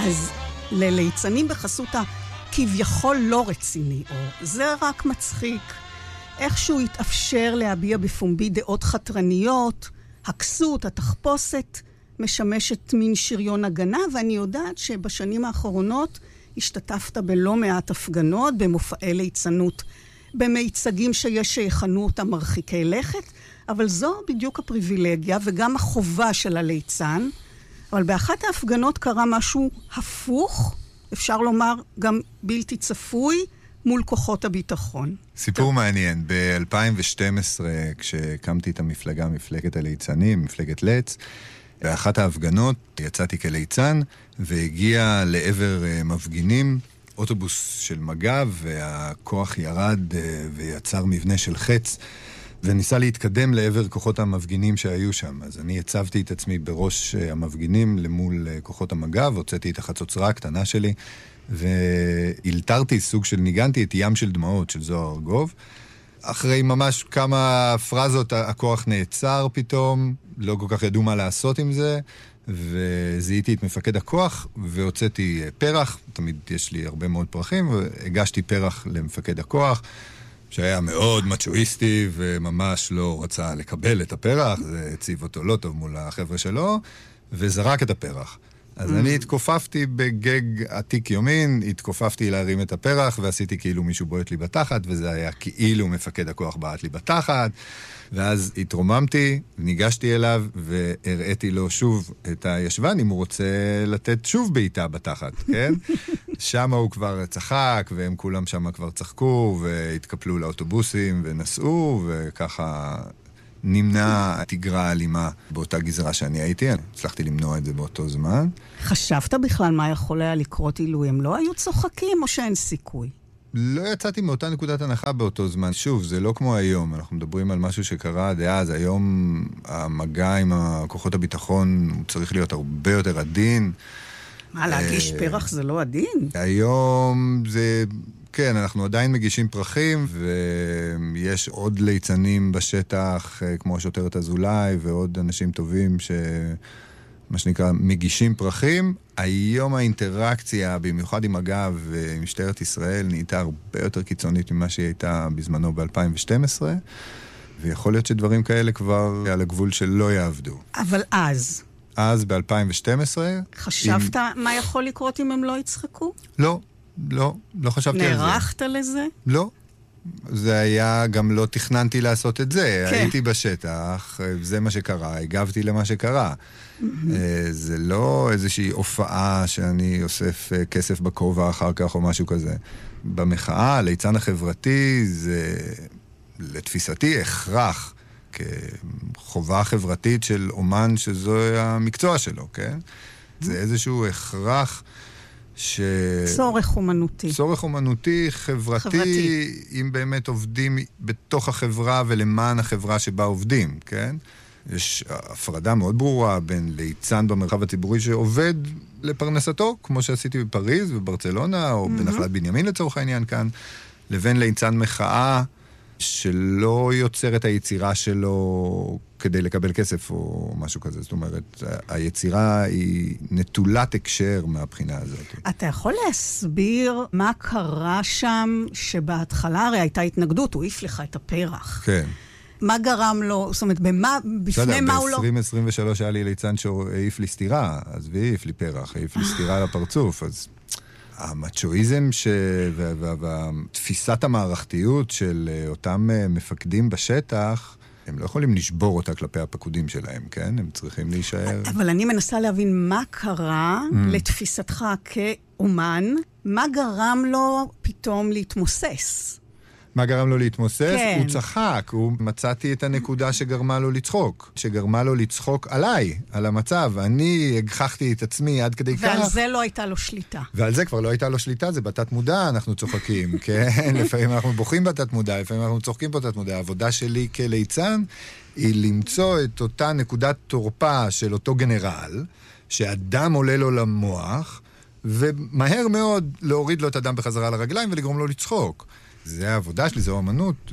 אז לליצנים בחסות הכביכול לא רציני, או זה רק מצחיק, איכשהו התאפשר להביע בפומבי דעות חתרניות, הכסות, התחפושת, משמשת מין שריון הגנה, ואני יודעת שבשנים האחרונות השתתפת בלא מעט הפגנות, במופעי ליצנות, במיצגים שיש שיכנו אותם מרחיקי לכת, אבל זו בדיוק הפריבילגיה וגם החובה של הליצן. אבל באחת ההפגנות קרה משהו הפוך, אפשר לומר גם בלתי צפוי, מול כוחות הביטחון. סיפור מעניין. ב-2012, כשהקמתי את המפלגה, מפלגת הליצנים, מפלגת לץ, באחת ההפגנות יצאתי כליצן, והגיע לעבר מפגינים, אוטובוס של מג"ב, והכוח ירד ויצר מבנה של חץ, וניסה להתקדם לעבר כוחות המפגינים שהיו שם. אז אני הצבתי את עצמי בראש המפגינים למול כוחות המג"ב, הוצאתי את החצוצרה הקטנה שלי, והילתרתי סוג של, ניגנתי את ים של דמעות של זוהר ארגוב. אחרי ממש כמה פרזות הכוח נעצר פתאום, לא כל כך ידעו מה לעשות עם זה, וזיהיתי את מפקד הכוח והוצאתי פרח, תמיד יש לי הרבה מאוד פרחים, והגשתי פרח למפקד הכוח, שהיה מאוד מצ'ואיסטי וממש לא רצה לקבל את הפרח, זה הציב אותו לא טוב מול החבר'ה שלו, וזרק את הפרח. אז אני התכופפתי בגג עתיק יומין, התכופפתי להרים את הפרח, ועשיתי כאילו מישהו בועט לי בתחת, וזה היה כאילו מפקד הכוח בעט לי בתחת, ואז התרוממתי, ניגשתי אליו, והראיתי לו שוב את הישבן, אם הוא רוצה לתת שוב בעיטה בתחת, כן? שם הוא כבר צחק, והם כולם שם כבר צחקו, והתקפלו לאוטובוסים, ונסעו, וככה נמנע תגרה אלימה באותה גזרה שאני הייתי. הצלחתי למנוע את זה באותו זמן. חשבת בכלל מה יכול היה לקרות אילו הם לא היו צוחקים, או שאין סיכוי? לא יצאתי מאותה נקודת הנחה באותו זמן. שוב, זה לא כמו היום. אנחנו מדברים על משהו שקרה דאז. היום המגע עם כוחות הביטחון צריך להיות הרבה יותר עדין. מה, להגיש פרח זה לא עדין? היום זה... כן, אנחנו עדיין מגישים פרחים, ויש עוד ליצנים בשטח, כמו שוטרת אזולאי, ועוד אנשים טובים מה שנקרא, מגישים פרחים. היום האינטראקציה, במיוחד עם מג"ב ומשטרת ישראל, נהייתה הרבה יותר קיצונית ממה שהיא הייתה בזמנו ב-2012, ויכול להיות שדברים כאלה כבר על הגבול שלא יעבדו. אבל אז ב-2012... חשבת מה יכול לקרות אם הם לא יצחקו? לא חשבתי על זה. נערכת לזה? לא. זה היה, גם לא תכננתי לעשות את זה. כן. הייתי בשטח, זה מה שקרה, הגבתי למה שקרה. זה לא איזושהי הופעה שאני אוסף כסף בכובע אחר כך או משהו כזה. במחאה, ליצן החברתי, זה לתפיסתי הכרח, כחובה חברתית של אומן שזו המקצוע שלו, כן? זה איזשהו הכרח צורך אומנותי. צורך אומנותי, חברתי, אם באמת עובדים בתוך החברה ולמען החברה שבה עובדים, כן? יש הפרדה מאוד ברורה בין ליצן במרחב הציבורי שעובד לפרנסתו, כמו שעשיתי בפריז וברצלונה, או בנחלת בנימין לצורך העניין כאן, לבין ליצן מחאה שלא יוצר את היצירה שלו כדי לקבל כסף או משהו כזה. זאת אומרת, היצירה היא נטולת הקשר מהבחינה הזאת. אתה יכול להסביר מה קרה שם שבהתחלה הרי הייתה התנגדות, הוא העיף לך את הפרח. כן. מה גרם לו, זאת אומרת, בפני מה הוא לא... ב-2023 היה לי ליצן שהעיף לי סתירה, אז והעיף לי פרח, העיף לי סתירה לפרצוף, אז... המצ'ואיזם והתפיסת המערכתיות של אותם מפקדים בשטח, הם לא יכולים לשבור אותה כלפי הפקודים שלהם, כן? הם צריכים להישאר... אבל אני מנסה להבין מה קרה לתפיסתך כאומן, מה גרם לו פתאום להתמוסס? מה גרם לו להתמוסס? כן. הוא צחק, הוא מצאתי את הנקודה שגרמה לו לצחוק. שגרמה לו לצחוק עליי, על המצב. אני הגחכתי את עצמי עד כדי כך. ועל זה לא הייתה לו שליטה. ועל זה כבר לא הייתה לו שליטה, זה בתת מודע, אנחנו צוחקים, כן? לפעמים אנחנו בוכים בתת מודע, לפעמים אנחנו צוחקים בתת מודע. העבודה שלי כליצן היא למצוא את אותה נקודת תורפה של אותו גנרל, שאדם עולה לו למוח, ומהר מאוד להוריד לו את הדם בחזרה לרגליים ולגרום לו לצחוק. זה העבודה שלי, זו אמנות,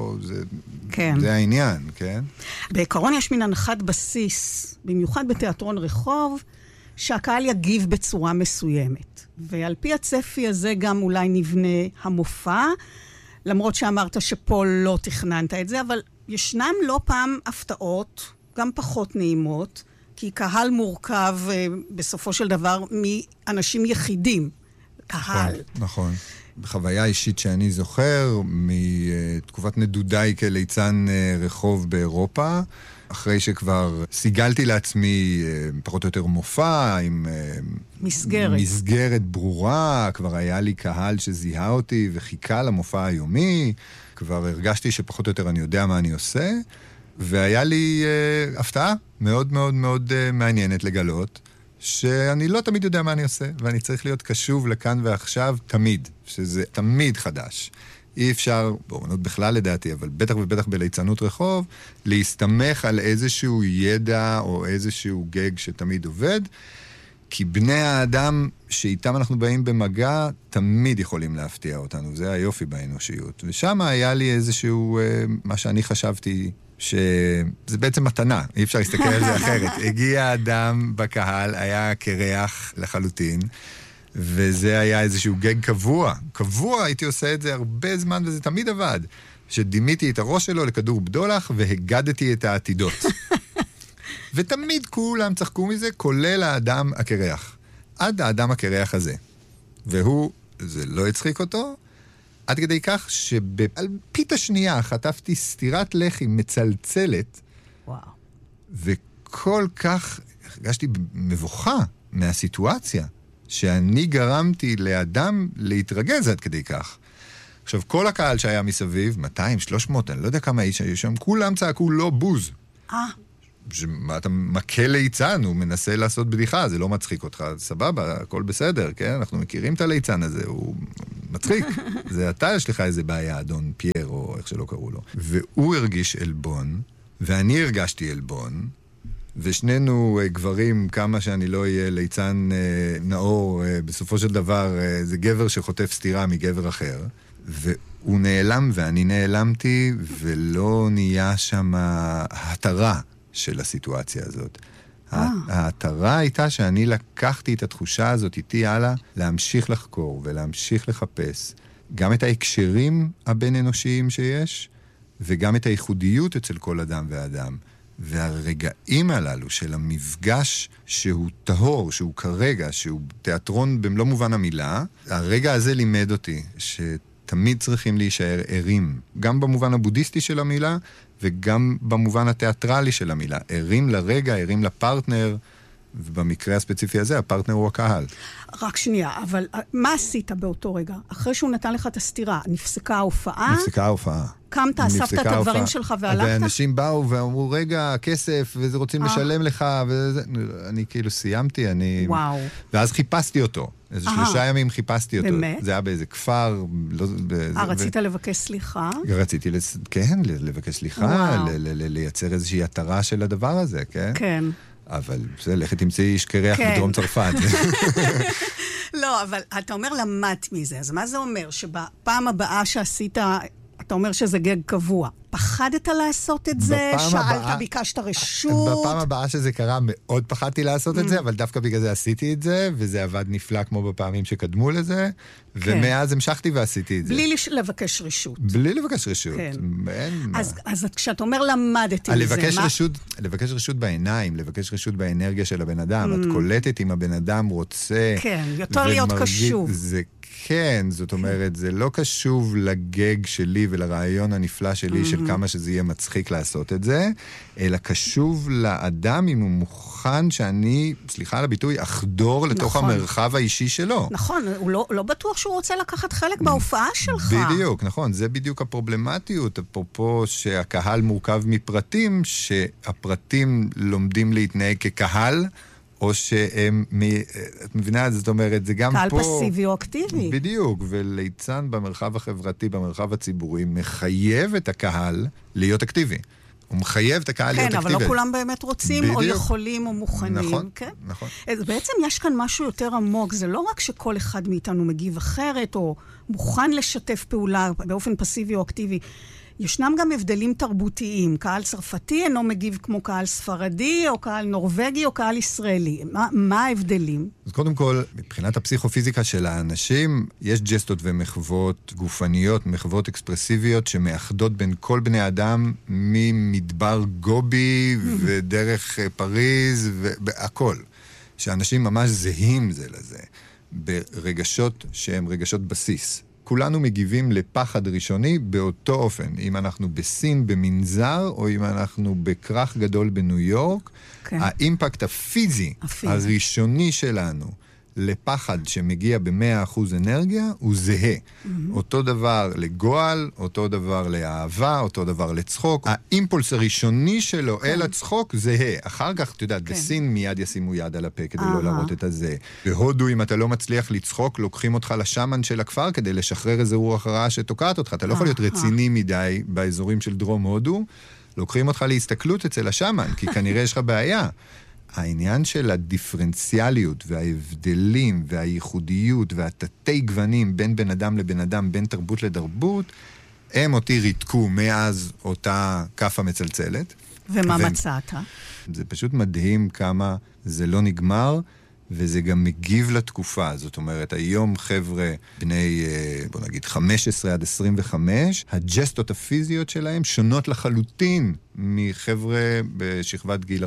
כן. זה העניין, כן? בעיקרון יש מין הנחת בסיס, במיוחד בתיאטרון רחוב, שהקהל יגיב בצורה מסוימת. ועל פי הצפי הזה גם אולי נבנה המופע, למרות שאמרת שפה לא תכננת את זה, אבל ישנם לא פעם הפתעות, גם פחות נעימות, כי קהל מורכב בסופו של דבר מאנשים יחידים. קהל. נכון. בחוויה אישית שאני זוכר, מתקופת נדודיי כליצן רחוב באירופה, אחרי שכבר סיגלתי לעצמי פחות או יותר מופע עם מסגרת ברורה, כבר היה לי קהל שזיהה אותי וחיכה למופע היומי, כבר הרגשתי שפחות או יותר אני יודע מה אני עושה, והיה לי הפתעה מאוד מאוד מאוד מעניינת לגלות, שאני לא תמיד יודע מה אני עושה, ואני צריך להיות קשוב לכאן ועכשיו תמיד, שזה תמיד חדש. אי אפשר, באומנות בכלל לדעתי, אבל בטח ובטח בליצנות רחוב, להסתמך על איזשהו ידע או איזשהו גג שתמיד עובד, כי בני האדם שאיתם אנחנו באים במגע, תמיד יכולים להפתיע אותנו. זה היופי באנושיות. ושם היה לי איזשהו, מה שאני חשבתי, שזה בעצם מתנה, אי אפשר להסתכל על זה אחרת. הגיע אדם בקהל, היה קרח לחלוטין, וזה היה איזשהו גג קבוע, הייתי עושה את זה הרבה זמן, וזה תמיד עבד. שדימיתי את הראש שלו לכדור בדולח, והגדתי את העתידות. ותמיד כולם צחקו מזה, כולל האדם הקרח. עד האדם הקרח הזה. והוא, זה לא הצחיק אותו, עד כדי כך שעל פית השנייה חטפתי סתירת לחי מצלצלת, וואו. וכל כך הרגשתי מבוכה מהסיטואציה, שאני גרמתי לאדם להתרגז עד כדי כך. עכשיו, כל הקהל שהיה מסביב, 200, 300, אני לא יודע כמה איש היו שם, כולם צעקו לא בוז. אתה מכה ליצן, הוא מנסה לעשות בדיחה, זה לא מצחיק אותך, סבבה, הכל בסדר, כן? אנחנו מכירים את הליצן הזה, הוא מצחיק. זה אתה יש לך איזה בעיה, אדון פייר, או איך שלא קראו לו. והוא הרגיש אלבון, ואני הרגשתי אלבון, ושנינו גברים, כמה שאני לא אהיה ליצן נאור, בסופו של דבר זה גבר שחוטף סתירה מגבר אחר, והוא נעלם ואני נעלמתי, ולא נהיה שם התרה של הסיטואציה הזאת. ההתרה הייתה שאני לקחתי את התחושה הזאת איתי הלאה, להמשיך לחקור ולהמשיך לחפש גם את ההקשרים הבין אנושיים שיש, וגם את הייחודיות אצל כל אדם ואדם. והרגעים הללו של המפגש שהוא טהור, שהוא כרגע, שהוא תיאטרון במלוא מובן המילה, הרגע הזה לימד אותי שתמיד צריכים להישאר ערים, גם במובן הבודהיסטי של המילה, וגם במובן התיאטרלי של המילה. ערים לרגע, ערים לפרטנר, ובמקרה הספציפי הזה, הפרטנר הוא הקהל. רק שנייה, אבל מה עשית באותו רגע? אחרי שהוא נתן לך את הסתירה, נפסקה ההופעה? נפסקה ההופאה. קמת, אספת את הדברים שלך והלכת? ואנשים באו ואמרו, רגע, כסף, וזה רוצים לשלם לך, ואני כאילו סיימתי, וואו. ואז חיפשתי אותו. איזה 3 ימים חיפשתי אותו. באמת? זה היה באיזה כפר. רצית לבקש סליחה? רציתי, כן, לבקש סליחה, לייצר איזושהי התרה של הדבר הזה, כן? כן. אבל זה, לכת תמצאי איש קרח בדרום צרפת. לא, אבל אתה אומר למדת מזה, אז מה זה אומר? שבפעם הבאה שעשית, אתה אומר שזה גג קבוע. פחדת לעשות את זה? שאלת, ביקשת רשות? בפעם הבאה שזה קרה, מאוד פחדתי לעשות את זה, אבל דווקא בגלל זה עשיתי את זה, וזה עבד נפלא כמו בפעמים שקדמו לזה, ומאז המשכתי ועשיתי את זה. בלי לבקש רשות. בלי לבקש רשות. אז כשאתה אומר למדתי מזה, לבקש רשות בעיניים, לבקש רשות באנרגיה של הבן אדם, את קולטת אם הבן אדם רוצה... כן, יותר להיות קשוב. זה כן, זאת אומרת, זה לא קשוב לגג שלי ולרעיון הנפלא שלי של כמה שזה יהיה מצחיק לעשות את זה, אלא קשוב לאדם אם הוא מוכן שאני, סליחה על הביטוי, אחדור לתוך המרחב האישי שלו. נכון, הוא לא בטוח שהוא רוצה לקחת חלק בהופעה שלך. בדיוק, נכון, זה בדיוק הפרובלמטיות, אפרופו שהקהל מורכב מפרטים, שהפרטים לומדים להתנהג כקהל, או שהם, את מבינה, זאת אומרת, זה גם קהל פה... קהל פסיבי או אקטיבי. בדיוק, וליצן במרחב החברתי, במרחב הציבורי, מחייב את הקהל להיות אקטיבי. הוא מחייב את הקהל להיות אקטיבי. כן, אבל לא כולם באמת רוצים, בדיוק. או יכולים, או מוכנים. נכון, כן? נכון. בעצם יש כאן משהו יותר עמוק, זה לא רק שכל אחד מאיתנו מגיב אחרת, או מוכן לשתף פעולה באופן פסיבי או אקטיבי. ישנם גם הבדלים תרבותיים. קהל צרפתי אינו מגיב כמו קהל ספרדי, או קהל נורווגי, או קהל ישראלי. מה ההבדלים? אז קודם כל, מבחינת הפסיכופיזיקה של האנשים, יש ג'סטות ומחוות גופניות, מחוות אקספרסיביות, שמאחדות בין כל בני אדם, ממדבר גובי ודרך פריז, והכל. שאנשים ממש זהים זה לזה, ברגשות שהם רגשות בסיס. כולנו מגיבים לפחד ראשוני באותו אופן. אם אנחנו בסין, במנזר, או אם אנחנו בקרח גדול בניו יורק, כן. האימפקט הפיזי הראשוני שלנו לפחד שמגיע ב100% אנרגיה הוא זהה. אותו דבר לגועל, אותו דבר לאהבה, אותו דבר לצחוק. האימפולס הראשוני שלו אל הצחוק זהה. אחר כך, אתה יודע, בסין מיד ישימו יד על הפה כדי לא להראות את הזה. בהודו, אם אתה לא מצליח לצחוק, לוקחים אותך לשמן של הכפר כדי לשחרר איזה רוח רעה שתוקעת אותך. אתה לא יכול להיות רציני מדי באזורים של דרום הודו. לוקחים אותך להסתכלות אצל השמן, כי כנראה יש לך בעיה. העניין של הדיפרנציאליות וההבדלים והייחודיות והתתי גוונים בין בן אדם לבן אדם, בין תרבות לתרבות, הם אותי ריתקו מאז אותה כף המצלצלת. ומה מצאת? זה פשוט מדהים כמה זה לא נגמר, וזה גם מגיב לתקופה. זאת אומרת, היום חבר'ה בני, בוא נגיד, 15 עד 25, הג'סטות הפיזיות שלהם שונות לחלוטין מחבר'ה בשכבת גיל 40-50.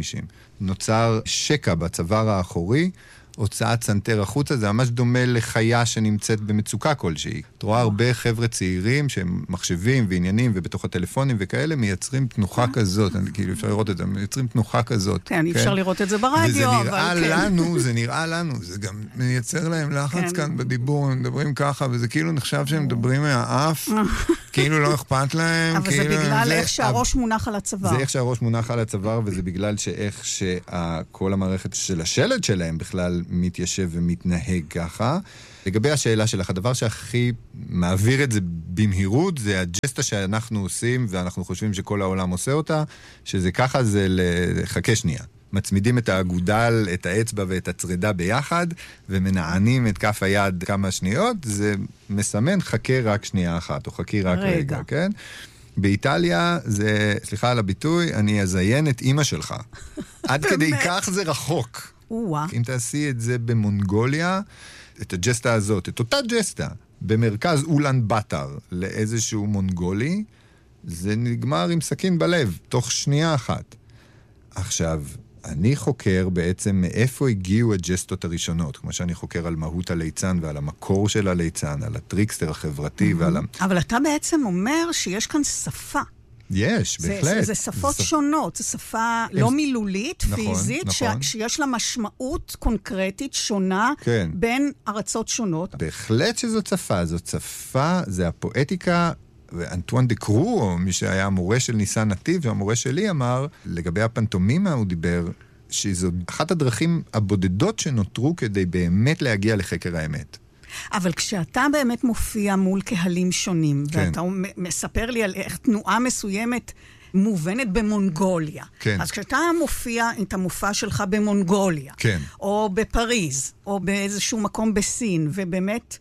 נוצר שקע בצוואר האחורי, הוצאת צנטר החוצה, זה ממש דומה לחיה שנמצאת במצוקה כלשהי. את רואה הרבה חבר'ה צעירים שהם מחשבים ועניינים ובתוך הטלפונים וכאלה, מייצרים תנוחה כזאת, כאילו אפשר לראות את זה, מייצרים תנוחה כזאת. כן, אי אפשר לראות את זה ברדיו, אבל כן. זה נראה לנו, זה גם מייצר להם לחץ כאן בדיבור, הם מדברים ככה, וזה כאילו נחשב שהם מדברים מהאף, כאילו לא אכפת להם. אבל זה בגלל איך שהראש מונח על הצוואר. זה איך שהראש מונח על הצוואר, וזה בגלל שאיך שכל המערכת של השלד שלהם בכלל מתיישב ומתנהג ככה. לגבי השאלה שלך, הדבר שהכי מעביר את זה במהירות, זה הג'סטה שאנחנו עושים, ואנחנו חושבים שכל העולם עושה אותה, שזה ככה, זה לחכה שנייה. מצמידים את האגודל, את האצבע ואת הצרידה ביחד, ומנענים את כף היד כמה שניות, זה מסמן חכה רק שנייה אחת, או חכי רק רגע, כן? באיטליה זה, סליחה על הביטוי, אני אזיין את אמא שלך. עד כדי כך זה רחוק. אם תעשי את זה במונגוליה, את הג'סטה הזאת, את אותה ג'סטה, במרכז אולן בטר לאיזשהו מונגולי, זה נגמר עם סכין בלב, תוך שנייה אחת. עכשיו, אני חוקר בעצם מאיפה הגיעו הג'סטות הראשונות, כמו שאני חוקר על מהות הליצן ועל המקור של הליצן, על הטריקסטר החברתי ועל... אבל אתה בעצם אומר שיש כאן שפה. יש, בהחלט. זה שפות שונות, זו שפה לא מילולית, פיזית, שיש לה משמעות קונקרטית שונה בין ארצות שונות. בהחלט שזאת שפה, זה הפואטיקה, ואנטואן דה קרו, או מי שהיה המורה של ניסן נתיב, והמורה שלי אמר, לגבי הפנטומימה הוא דיבר, שזו אחת הדרכים הבודדות שנותרו כדי באמת להגיע לחקר האמת. אבל כשאתה באמת מופיע מול קהלים שונים, ואתה מספר לי על איך תנועה מסוימת מובנת במונגוליה, אז כשאתה מופיע את המופע שלך במונגוליה, או בפריז, או באיזשהו מקום בסין, ובאמת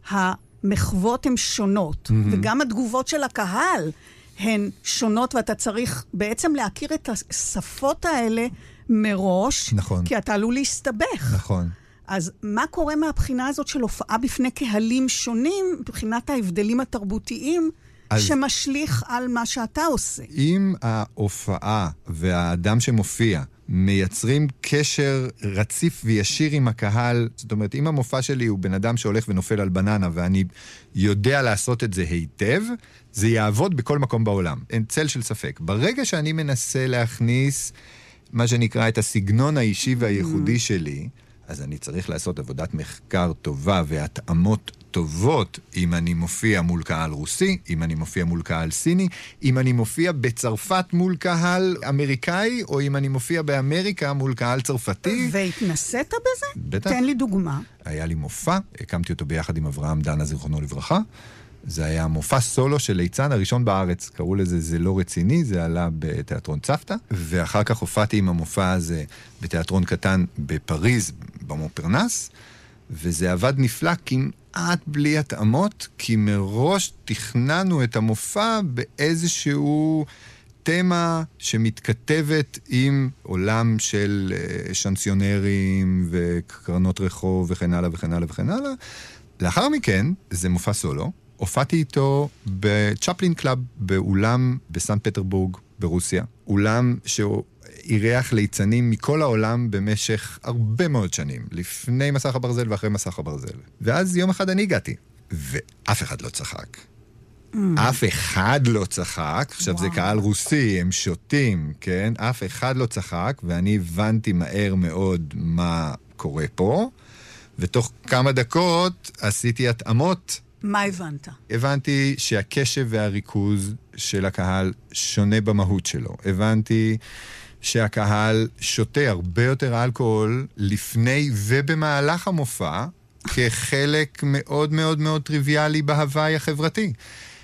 המחוות הן שונות, וגם התגובות של הקהל הן שונות, ואתה צריך בעצם להכיר את השפות האלה מראש, כי אתה עלול להסתבך. נכון. אז מה קורה מהבחינה הזאת של הופעה בפני קהלים שונים, מבחינת ההבדלים התרבותיים, שמשליך על מה שאתה עושה? אם ההופעה והאדם שמופיע מייצרים קשר רציף וישיר עם הקהל, זאת אומרת, אם המופע שלי הוא בן אדם שהולך ונופל על בננה, ואני יודע לעשות את זה היטב, זה יעבוד בכל מקום בעולם. אין צל של ספק. ברגע שאני מנסה להכניס מה שנקרא את הסגנון האישי והייחודי שלי, אז אני צריך לעשות עבודת מחקר טובה והתאמות טובות אם אני מופיע מול קהל רוסי, אם אני מופיע מול קהל סיני, אם אני מופיע בצרפת מול קהל אמריקאי, או אם אני מופיע באמריקה מול קהל צרפתי. והתנסית בזה? בטח. תן לי דוגמה. היה לי מופע, הקמתי אותו ביחד עם אברהם דנה זיכרונו לברכה. זה היה מופע סולו של ליצן הראשון בארץ. קראו לזה זה לא רציני, זה עלה בתיאטרון צפתה, ואחר כך הופעתי עם המופע הזה בתיאטרון קטן בפריז, במופרנס, וזה עבד נפלא, כמעט בלי התאמות, כי מראש תכננו את המופע באיזשהו תמה שמתכתבת עם עולם של שנציונרים וקרנות רחוב וכן הלאה וכן הלאה וכן הלאה. לאחר מכן, זה מופע סולו, הופעתי איתו בצ'פלין קלאב, באולם בסנט פטרבורג ברוסיה. אולם שהוא אירח ליצנים מכל העולם במשך הרבה מאוד שנים, לפני מסך הברזל ואחרי מסך הברזל. ואז יום אחד אני הגעתי, ואף אחד לא צחק. אף אחד לא צחק, עכשיו זה קהל רוסי, הם שותים, כן? אף אחד לא צחק, ואני הבנתי מהר מאוד מה קורה פה, ותוך כמה דקות עשיתי התאמות. מה הבנת? הבנתי שהקשב והריכוז של הקהל שונה במהות שלו. הבנתי שהקהל שותה הרבה יותר אלכוהול לפני ובמהלך המופע, כחלק מאוד מאוד מאוד טריוויאלי בהוואי החברתי.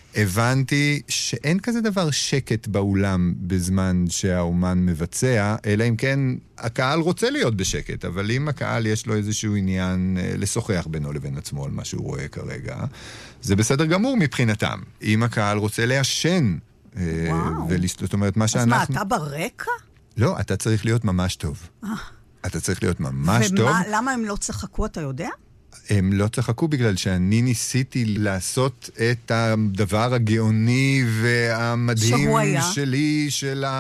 הבנתי שאין כזה דבר שקט באולם בזמן שהאומן מבצע, אלא אם כן הקהל רוצה להיות בשקט, אבל אם הקהל יש לו איזשהו עניין לשוחח בינו לבין עצמו על מה שהוא רואה כרגע, זה בסדר גמור מבחינתם. אם הקהל רוצה לעשן, זאת אומרת, מה שאנחנו... אז מה, אתה ברקע? לא, אתה צריך להיות ממש טוב. אתה צריך להיות ממש טוב. ולמה הם לא צחקו, אתה יודע? הם לא צחקו בגלל שאני ניסיתי לעשות את הדבר הגאוני והמדהים שלי,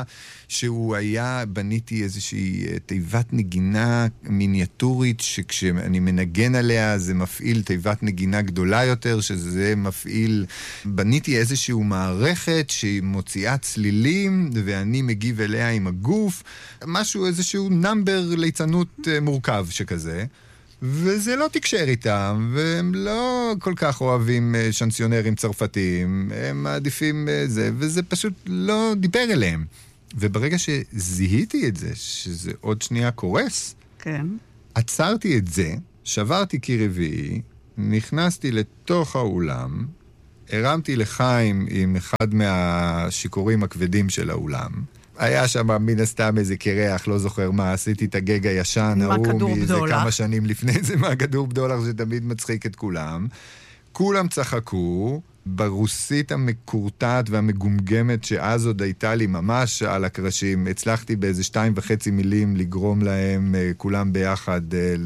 שהוא היה, בניתי איזושהי תיבת נגינה מיניאטורית, שכשאני מנגן עליה זה מפעיל תיבת נגינה גדולה יותר, שזה מפעיל, בניתי איזשהו מערכת שמוציאה צלילים, ואני מגיב אליה עם הגוף, משהו, איזשהו נאמבר ליצנות מורכב שכזה. וזה לא תקשר איתם, והם לא כל כך אוהבים שנציונרים צרפתיים, הם מעדיפים זה, וזה פשוט לא דיבר אליהם. וברגע שזיהיתי את זה, שזה עוד שנייה קורס, כן. עצרתי את זה, שברתי קיר רביעי, נכנסתי לתוך האולם, הרמתי לחיים עם אחד מהשיקורים הכבדים של האולם, היה שם מן הסתם איזה קרח, לא זוכר מה, עשיתי את הגג הישן, מהכדור בדולר. כמה שנים לפני זה, מהכדור בדולר, שתמיד מצחיק את כולם. כולם צחקו, ברוסית המקורטעת והמגומגמת, שאז עוד הייתה לי ממש על הקרשים, הצלחתי באיזה 2.5 מילים לגרום להם, כולם ביחד,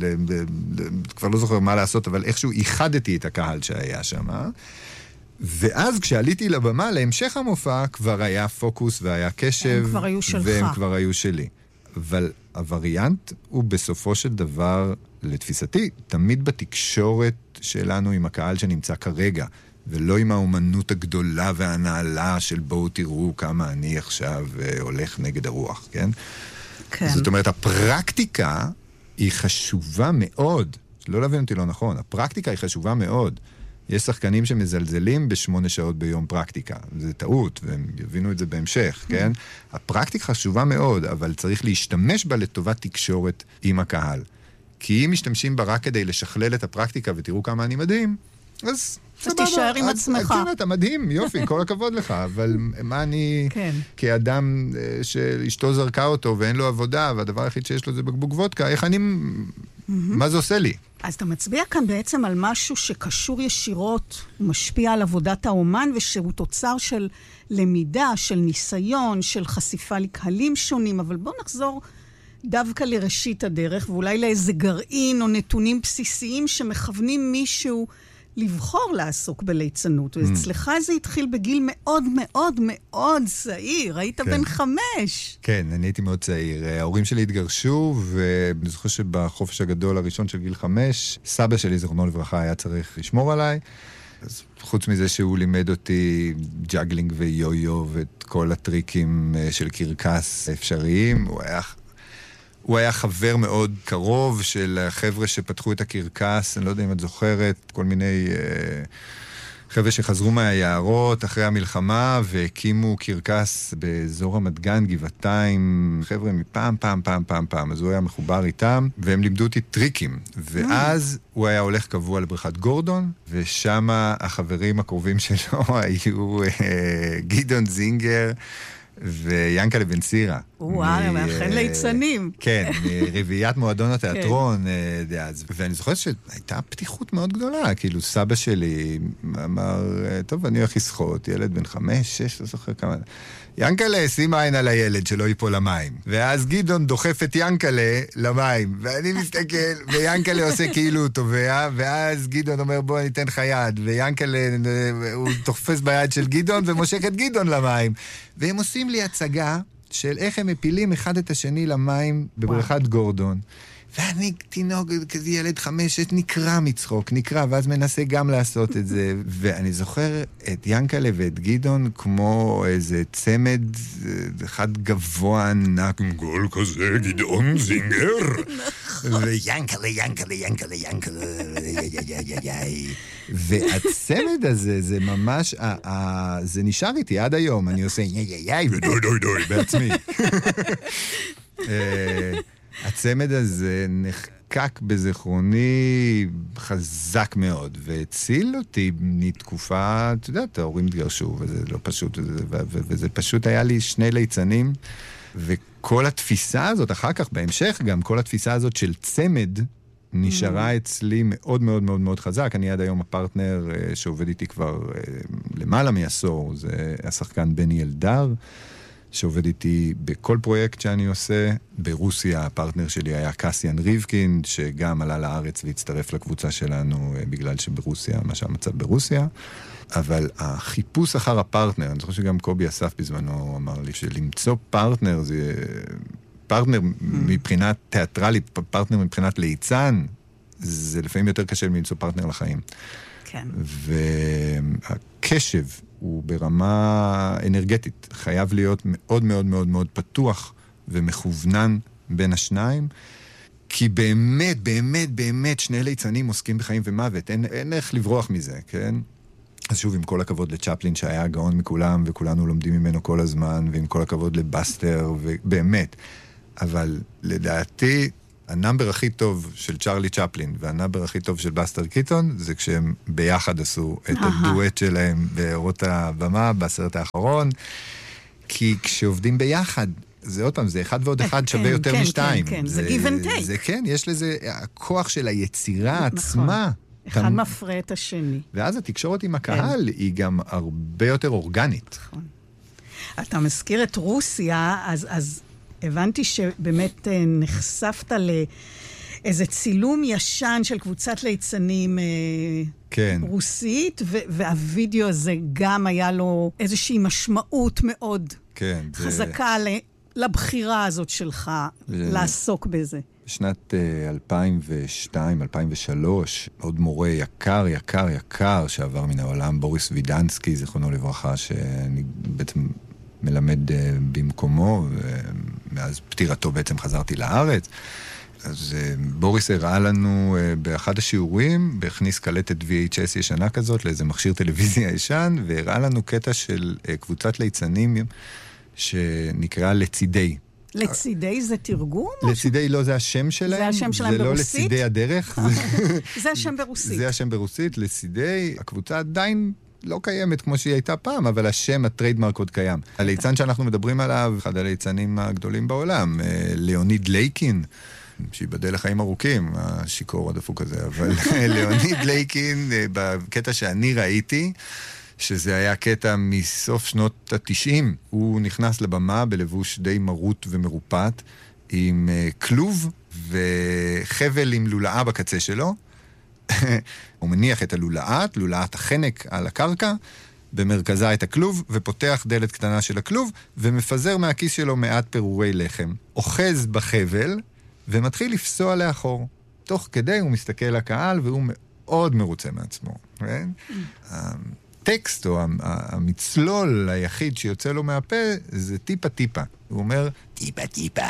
כבר לא זוכר מה לעשות, אבל איכשהו איחדתי את הקהל שהיה שם, ואז כשעליתי לבמה, להמשך המופע, כבר היה פוקוס והיה קשב. הם כבר היו שלך. והם כבר היו שלי. אבל הווריאנט הוא בסופו של דבר, לתפיסתי, תמיד בתקשורת שלנו עם הקהל שנמצא כרגע, ולא עם האומנות הגדולה והנעלה של בואו תראו כמה אני עכשיו הולך נגד הרוח, כן? כן. זאת אומרת, הפרקטיקה היא חשובה מאוד. לא להבין אותי לא נכון, הפרקטיקה היא חשובה מאוד. יש שחקנים שמזלזלים ב8 שעות ביום פרקטיקה. זה טעות, והם יבינו את זה בהמשך, כן? הפרקטיקה חשובה מאוד, אבל צריך להשתמש בה לטובת תקשורת עם הקהל. כי אם משתמשים בה רק כדי לשכלל את הפרקטיקה, ותראו כמה אני מדהים, אז תישאר עם עצמך. כן, אתה מדהים, יופי, כל הכבוד לך, אבל מה אני, כאדם שאשתו זרקה אותו ואין לו עבודה, והדבר היחיד שיש לו זה בקבוק וודקה, איך אני, מה זה עושה לי? אז אתה מצביע כאן בעצם על משהו שקשור ישירות, משפיע על עבודת האומן, ושהוא תוצר של למידה, של ניסיון, של חשיפה לקהלים שונים, אבל בוא נחזור דווקא לראשית הדרך, ואולי לאיזה גרעין או נתונים בסיסיים שמכוונים מישהו לבחור לעסוק בליצנות. ואצלך זה התחיל בגיל מאוד מאוד מאוד צעיר. היית בן 5. כן, אני הייתי מאוד צעיר. ההורים שלי התגרשו, ואני זוכר שבחופש הגדול הראשון של גיל 5, סבא שלי, זכרונו לברכה, היה צריך לשמור עליי. אז חוץ מזה שהוא לימד אותי ג'אגלינג ויו-יו, ואת כל הטריקים של קרקס אפשריים, הוא היה חבר מאוד קרוב של החבר'ה שפתחו את הקרקס, אני לא יודע אם את זוכרת, כל מיני חבר'ה שחזרו מהיערות אחרי המלחמה, והקימו קרקס באזור רמת גן, גבעתיים, חבר'ה מפעם, אז הוא היה מחובר איתם, והם לימדו אותי טריקים, ואז הוא היה הולך קבוע לבריכת גורדון, ושם החברים הקרובים שלו היו גדעון זינגר, ויאנקלה בן סירה. וואו, מאחן ליצנים. כן, מרביעיית מועדון התיאטרון דאז. ואני זוכר שהייתה פתיחות מאוד גדולה, כאילו סבא שלי אמר, טוב, אני הולך לשחות, ילד בן 5, 6, לא זוכר כמה. ינקלה, שים עין על הילד שלא ייפול למים. ואז גדעון דוחף את ינקלה למים, ואני מסתכל, וינקלה עושה כאילו הוא טובע, ואז גדעון אומר, בוא ניתן לך יד, וינקלה, הוא תופס ביד של גדעון, ומושך את גדעון למים. והם עושים לי הצגה של איך הם מפילים אחד את השני למים בבריכת גורדון. ואני תינוק, כזה ילד 5, נקרא מצחוק, נקרא, ואז מנסה גם לעשות את זה. ואני זוכר את ינקלה ואת גדעון כמו איזה צמד, אחד גבוה ענק, עם גול כזה, גדעון זינגר. וינקלה, ינקלה, ינקלה, ינקלה, והצמד הזה, זה ממש, זה נשאר איתי עד היום. אני עושה ודוי בעצמי. הצמד הזה נחקק בזיכרוני חזק מאוד, והציל אותי מתקופה, אתה יודע, ההורים התגרשו, וזה לא פשוט, וזה פשוט היה לי 2 ליצנים, וכל התפיסה הזאת, אחר כך בהמשך גם, כל התפיסה הזאת של צמד, נשארה אצלי מאוד מאוד מאוד מאוד חזק. אני עד היום הפרטנר שעובד איתי כבר למעלה מעשור, זה השחקן בני אלדר, שעובד איתי בכל פרויקט שאני עושה. ברוסיה הפרטנר שלי היה קסיאן ריבקין, שגם עלה לארץ והצטרף לקבוצה שלנו בגלל שברוסיה, מה שהמצב ברוסיה. אבל החיפוש אחר הפרטנר, אני חושב שגם קובי אסף בזמנו אמר לי, שלמצוא פרטנר, זה פרטנר מבחינת תיאטרלית, פרטנר מבחינת ליצן, זה לפעמים יותר קשה למצוא פרטנר לחיים. כן. והקשב הוא ברמה אנרגטית, חייב להיות מאוד מאוד מאוד מאוד פתוח ומכוונן בין השניים, כי באמת, באמת, באמת, 2 ליצנים עוסקים בחיים ומוות, אין איך לברוח מזה, כן? אז שוב, עם כל הכבוד לצ'פלין שהיה הגאון מכולם, וכולנו לומדים ממנו כל הזמן, ועם כל הכבוד לבאסטר, ובאמת. אבל לדעתי, הנאמבר הכי טוב של צ'רלי צ'פלין, והנאמבר הכי טוב של באסטר קיטון, זה כשהם ביחד עשו את הדואט שלהם באורות הבמה, בסרט האחרון, כי כשעובדים ביחד, זה עוד פעם, זה 1 ועוד 1 שווה יותר מ2. כן, זה give and take. זה כן, יש לזה, הכוח של היצירה עצמה. אחד מפרה את השני. ואז התקשורת עם הקהל היא גם הרבה יותר אורגנית. נכון. אתה מזכיר את רוסיה, אז הבנתי שבאמת נחשפת לאיזה צילום ישן של קבוצת ליצנים רוסית, והווידאו הזה גם היה לו איזושהי משמעות מאוד חזקה לבחירה הזאת שלך לעסוק בזה. בשנת 2002, 2003, עוד מורה יקר, יקר, יקר שעבר מן העולם, בוריס וידנסקי, זיכרונו לברכה, שאני בעצם מלמד במקומו, ומאז פטירתו בעצם חזרתי לארץ. אז בוריס הראה לנו באחד השיעורים, בהכניס קלטת VHS ישנה כזאת, לאיזה מכשיר טלוויזיה ישן, והראה לנו קטע של קבוצת ליצנים שנקרא לצידי. לצידי זה תרגום? לצידי לא, זה השם שלהם. זה השם שלהם ברוסית? זה לא לצידי הדרך. זה השם ברוסית. זה השם ברוסית, לצידי. הקבוצה עדיין לא קיימת כמו שהיא הייתה פעם, אבל השם, הטריידמרק עוד קיים. הליצן שאנחנו מדברים עליו, אחד הליצנים הגדולים בעולם, ליאוניד לייקין, שיבדל לחיים ארוכים, השיקור הדפוק הזה, אבל ליאוניד לייקין, בקטע שאני ראיתי, שזה היה קטע מסוף שנות ה-90, הוא נכנס לבמה בלבוש די מרוט ומרופט, עם כלוב וחבל עם לולאה בקצה שלו. הוא מניח את הלולאת, לולאת החנק על הקרקע, במרכזה את הכלוב, ופותח דלת קטנה של הכלוב, ומפזר מהכיס שלו מעט פירורי לחם. אוחז בחבל, ומתחיל לפסוע לאחור. תוך כדי הוא מסתכל לקהל, והוא מאוד מרוצה מעצמו. הטקסט או המצלול היחיד שיוצא לו מהפה, זה טיפה טיפה. הוא אומר, טיפה טיפה,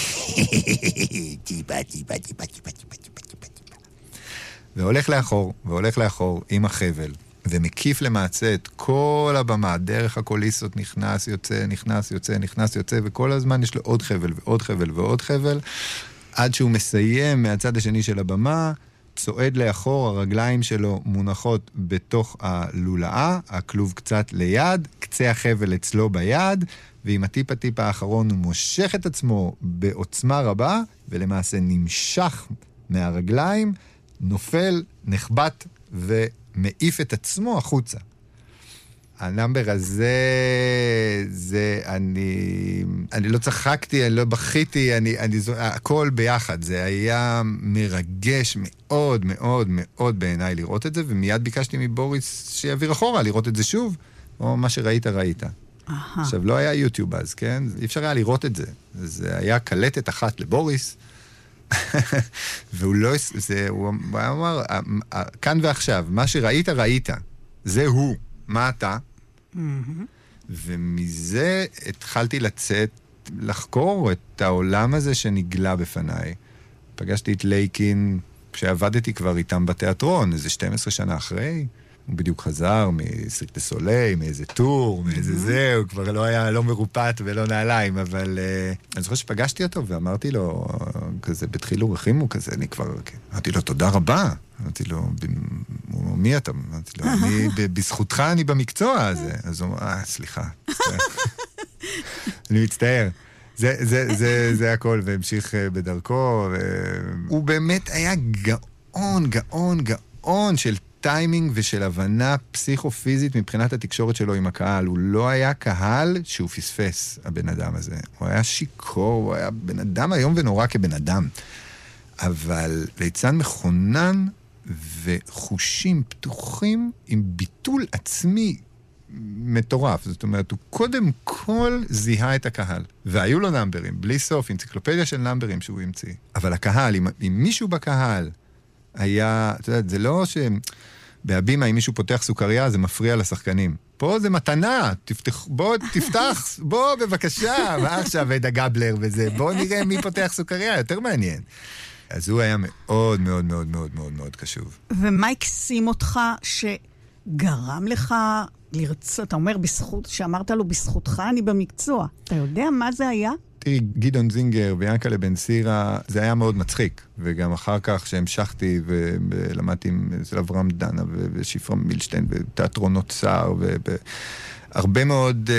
טיפה טיפה טיפה טיפה טיפה טיפה טיפה. והולך לאחור עם החבל, ומקיף למעשה את כל הבמה, דרך הקוליסות נכנס, יוצא, נכנס, יוצא, נכנס, יוצא, וכל הזמן יש לו עוד חבל ועוד חבל ועוד חבל, עד שהוא מסיים מהצד השני של הבמה, צועד לאחור, הרגליים שלו מונחות בתוך הלולאה, הכלוב קצת ליד, קצה החבל אצלו ביד, ועם הטיפ האחרון הוא מושך את עצמו בעוצמה רבה, ולמעשה נמשך מהרגליים, נופל, נחבט ומעיף את עצמו החוצה. הנאמבר הזה, אני לא צחקתי, אני לא בכיתי, הכל ביחד. זה היה מרגש מאוד מאוד מאוד בעיניי לראות את זה, ומיד ביקשתי מבוריס שיעביר אחורה, לראות את זה שוב, או מה שראית, ראית. עכשיו, לא היה יוטיוב אז, כן? אי אפשר היה לראות את זה. זה היה קלטת אחת לבוריס, והוא לא, הוא אמר, כאן ועכשיו, מה שראית, ראית. זה הוא. מה אתה? ומזה התחלתי לצאת, לחקור את העולם הזה שנגלה בפניי. פגשתי את לייקין, כשעבדתי כבר איתם בתיאטרון, איזה 12 שנה אחרי. הוא בדיוק חזר מסירק דה סוליי, מאיזה טור, מאיזה זה, הוא כבר לא היה לא מרופט ולא נעליים, אבל אני זוכר שפגשתי אותו ואמרתי לו, כזה, בתחילו רחימו כזה, אני כבר, אמרתי לו, תודה רבה. אמרתי לו, מי אתה? אמרתי לו, בזכותך אני במקצוע הזה. אז הוא אמר, סליחה, אני מצטער. זה הכל, והמשיך בדרכו. הוא באמת היה גאון של טיימינג ושל הבנה פסיכופיזית מבחינת התקשורת שלו עם הקהל. הוא לא היה קהל שהוא פספס, הבן אדם הזה. הוא היה שיקור, הוא היה בן אדם היום ונורא כבן אדם. אבל ליצן מכונן וחושים פתוחים עם ביטול עצמי מטורף. זאת אומרת, הוא קודם כל זיהה את הקהל. והיו לו נאמברים, בלי סוף, אנציקלופדיה של נאמברים שהוא המציא. אבל הקהל, אם מישהו בקהל היה, אתה יודע, זה לא שבהבימה אם מישהו פותח סוכריה, זה מפריע לשחקנים. פה זה מתנה, בוא תפתח, בוא בבקשה, מה עכשיו את הגבלר וזה, בוא נראה מי פותח סוכריה, יותר מעניין. אז הוא היה מאוד מאוד מאוד מאוד מאוד מאוד קשוב. ומה הקסים אותך שגרם לך לרצות, אתה אומר בזכות, שאמרת לו בזכותך אני במקצוע, אתה יודע מה זה היה? תראי, גדעון זינגר ויענקל'ה בן סירה, זה היה מאוד מצחיק, וגם אחר כך שהמשכתי ולמדתי עם אברהם דנה ושפרה מילשטיין ותיאטרון אוצר, והרבה מאוד